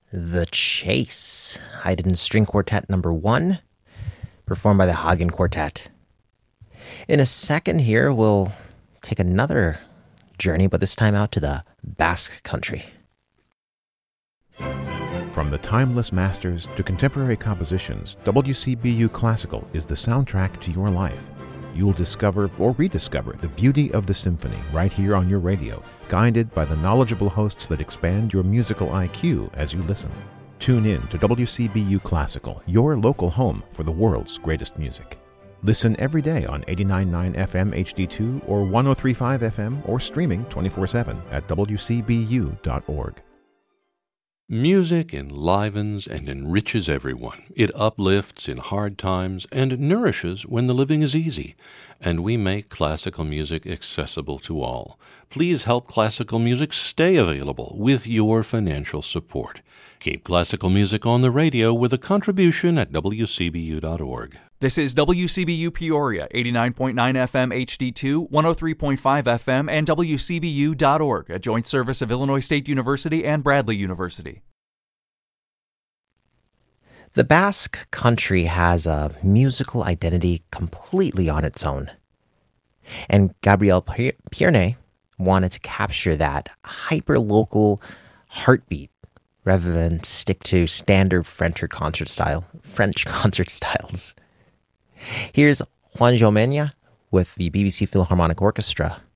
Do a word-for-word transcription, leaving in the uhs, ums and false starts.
The Chase, Haydn String Quartet number one, performed by the Hagen Quartet. In a second here, we'll take another journey, but this time out to the Basque Country. From the timeless masters to contemporary compositions, W C B U Classical is the soundtrack to your life. You'll discover or rediscover the beauty of the symphony right here on your radio, guided by the knowledgeable hosts that expand your musical I Q as you listen. Tune in to W C B U Classical, your local home for the world's greatest music. Listen every day on eighty-nine point nine F M H D two or one oh three point five F M or streaming twenty-four seven at W C B U dot org. Music enlivens and enriches everyone. It uplifts in hard times and nourishes when the living is easy. And we make classical music accessible to all. Please help classical music stay available with your financial support. Keep classical music on the radio with a contribution at W C B U dot org. This is W C B U Peoria, eighty-nine point nine F M H D two, one oh three point five F M, and W C B U dot org, a joint service of Illinois State University and Bradley University. The Basque Country has a musical identity completely on its own. And Gabriel Pierne wanted to capture that hyper-local heartbeat rather than stick to standard French concert style, French concert styles. Here's Juan Jomena with the B B C Philharmonic Orchestra